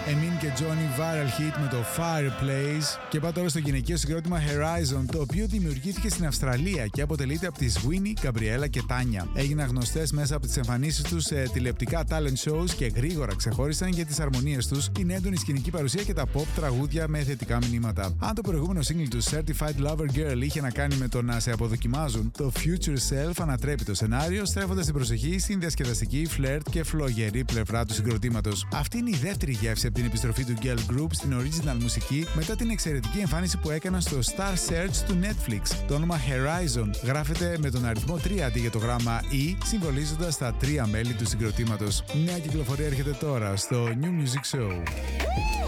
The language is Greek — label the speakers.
Speaker 1: Emin και Johnny Viral Hit με το Fireplace. Και πάω τώρα στο γυναικείο συγκρότημα Horizon, το οποίο δημιουργήθηκε στην Αυστραλία και αποτελείται από τις Winnie, Gabriella και Tanya. Έγιναν γνωστές μέσα από τις εμφανίσεις τους σε τηλεοπτικά talent shows και γρήγορα ξεχώρισαν για τις αρμονίες τους, την έντονη σκηνική παρουσία και τα pop τραγούδια με θετικά μηνύματα. Αν το προηγούμενο single του Certified Lover Girl είχε να κάνει με το να σε αποδοκιμάζουν, το Future Self ανατρέπει το σενάριο, στρέφοντας την προσοχή στην διασκεδαστική, φλερτ και φλογερή πλευρά του συγκροτήματος. Αυτή είναι η δεύτερη γεύση από την επιστροφή του Girl Group στην original μουσική μετά την εξαιρετική εμφάνιση που έκαναν στο Star Search του Netflix. Το όνομα Horizon γράφεται με τον αριθμό 3 αντί για το γράμμα E, συμβολίζοντας τα 3 μέλη του συγκροτήματος. Μια κυκλοφορία έρχεται τώρα στο New Music Show.